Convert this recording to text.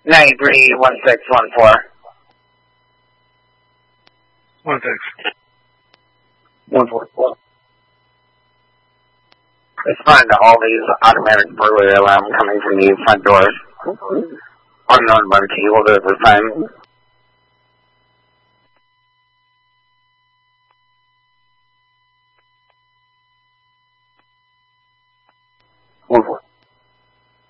931614. 144. Respond to all these automatic burglary alarm coming from the front doors. Unknown marquee will do it this time. 144.